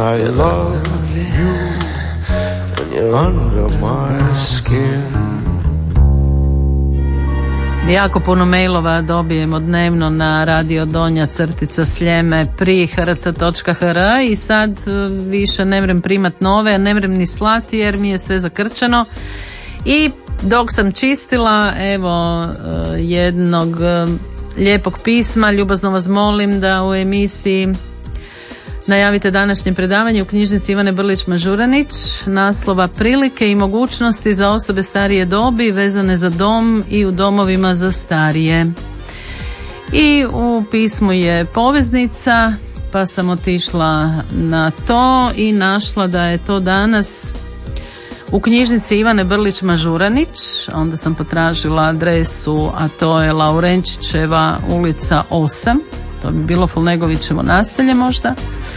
I love you when you're under my skin. Jako puno mailova dobijemo dnevno na radio_Sljeme pri hrt.hr i sad više ne mrem primat nove, ne mrem ni slati jer mi je sve zakrčeno. I dok sam čistila, evo jednog lijepog pisma, ljubazno vas molim da u emisiji najavite današnje predavanje u knjižnici Ivane Brlić-Mažuranić, naslova Prilike i mogućnosti za osobe starije dobi vezane za dom i u domovima za starije. I u pismu je poveznica, pa sam otišla na to i našla da je to danas u knjižnici Ivane Brlić-Mažuranić. Onda sam potražila adresu, a to je Laurenčićeva ulica 8, to bi bilo Fulnegovićevo naselje možda.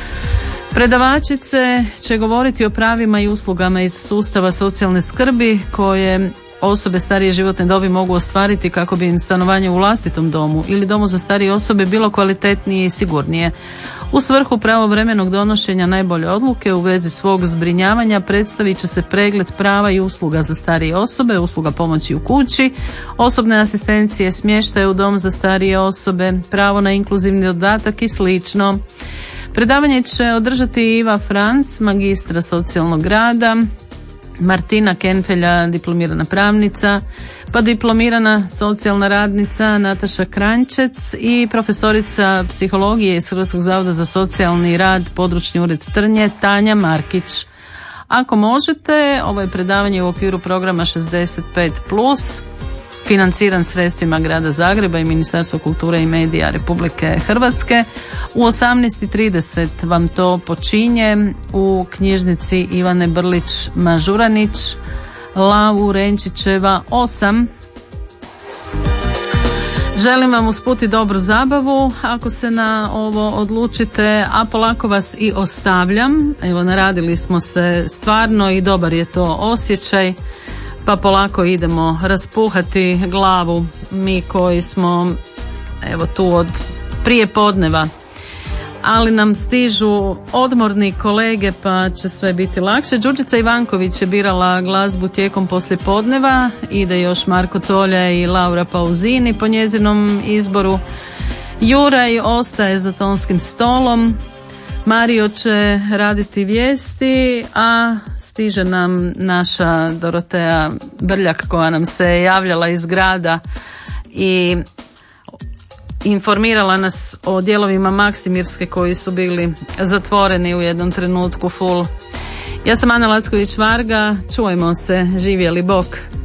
Predavačice će govoriti o pravima i uslugama iz sustava socijalne skrbi koje osobe starije životne dobi mogu ostvariti kako bi im stanovanje u vlastitom domu ili domu za starije osobe bilo kvalitetnije i sigurnije. U svrhu pravovremenog donošenja najbolje odluke u vezi svog zbrinjavanja predstavit će se pregled prava i usluga za starije osobe, usluga pomoći u kući, osobne asistencije, smještaje u dom za starije osobe, pravo na inkluzivni dodatak i slično. Predavanje će održati Iva Franc, magistra socijalnog rada, Martina Kenfelja, diplomirana pravnica, pa diplomirana socijalna radnica Nataša Kranjčec i profesorica psihologije iz Hrvatskog zavoda za socijalni rad, područni ured Trnje, Tanja Markić. Ako možete, ovo je predavanje u okviru programa 65+, financiran sredstvima Grada Zagreba i Ministarstva kulture i medija Republike Hrvatske. U 18:30 vam to počinje u knjižnici Ivane Brlić-Mažuranić, Laurenčićeva 8. Želim vam usput i dobru zabavu ako se na ovo odlučite, a polako vas i ostavljam. Evo, naradili smo se stvarno i dobar je to osjećaj, pa polako idemo raspuhati glavu mi koji smo evo tu od prije podneva, ali nam stižu odmorni kolege pa će sve biti lakše. Đurđica Ivanković je birala glazbu tijekom poslijepodneva, ide još Marko Tolja i Laura Pauzini po njezinom izboru. Juraj ostaje za tonskim stolom, Mario će raditi vijesti, a stiže nam naša Dorotea Brljak koja nam se javljala iz grada i informirala nas o dijelovima Maksimirske koji su bili zatvoreni u jednom trenutku full. Ja sam Ana Lacković Varga, čujemo se, živjeli bok.